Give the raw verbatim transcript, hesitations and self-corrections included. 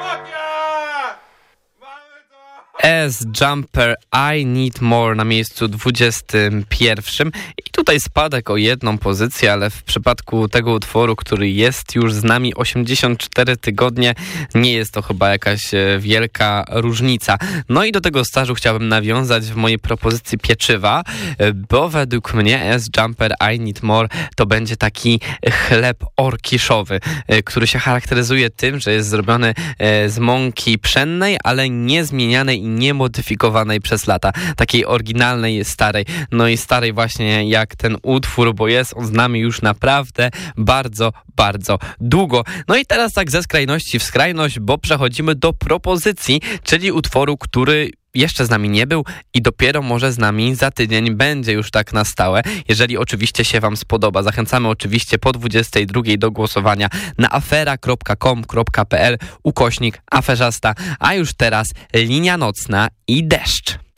S Jumper I Need More na miejscu dwudziestym pierwszym i tutaj spadek o jedną pozycję, ale w przypadku tego utworu, który jest już z nami osiemdziesiąt cztery tygodnie, nie jest to chyba jakaś wielka różnica. No i do tego stażu chciałbym nawiązać w mojej propozycji pieczywa, bo według mnie S Jumper I Need More to będzie taki chleb orkiszowy, który się charakteryzuje tym, że jest zrobiony z mąki pszennej, ale nie zmienianej i niemodyfikowanej przez lata. Takiej oryginalnej, starej. No i starej właśnie jak ten utwór, bo jest on z nami już naprawdę bardzo, bardzo długo. No i teraz tak ze skrajności w skrajność, bo przechodzimy do propozycji, czyli utworu, który jeszcze z nami nie był i dopiero może z nami za tydzień będzie już tak na stałe, jeżeli oczywiście się wam spodoba. Zachęcamy oczywiście po dwudziestej drugiej do głosowania na afera kropka com kropka p l ukośnik aferzasta, a już teraz Linia Nocna i Deszcz.